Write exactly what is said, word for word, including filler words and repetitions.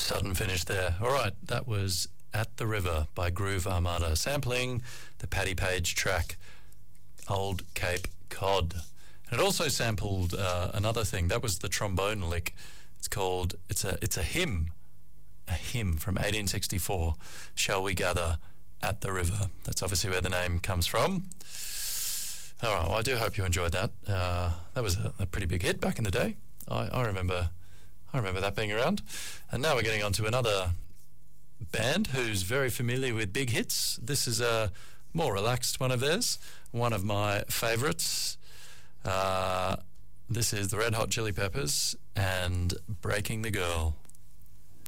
Sudden finish there. All right, that was At the River by Groove Armada, sampling the Paddy Page track Old Cape Cod. And it also sampled uh, another thing. That was the trombone lick. It's called, it's a it's a hymn, a hymn from eighteen sixty-four, Shall We Gather at the River. That's obviously where the name comes from. All right, well, I do hope you enjoyed that. Uh, that was a, a pretty big hit back in the day. I, I remember I remember that being around. And now we're getting on to another band who's very familiar with big hits. This is a more relaxed one of theirs, one of my favourites. Uh, this is the Red Hot Chili Peppers and Breaking the Girl.